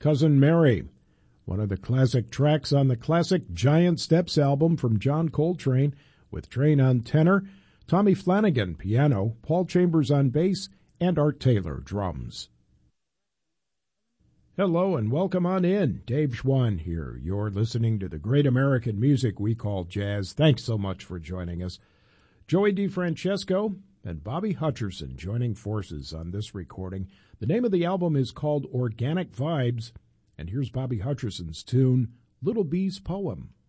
Cousin Mary, one of the classic tracks on the classic Giant Steps album from John Coltrane, with Train on tenor, Tommy Flanagan piano, Paul Chambers on bass, and Art Taylor drums. Hello and welcome on in. Dave Schwann here. You're listening to the great American music we call jazz. Thanks so much for joining us. Joey DeFrancesco and Bobby Hutcherson joining forces on this recording. The name of the album is called Organic Vibes, and here's Bobby Hutcherson's tune, Little Bee's Poem.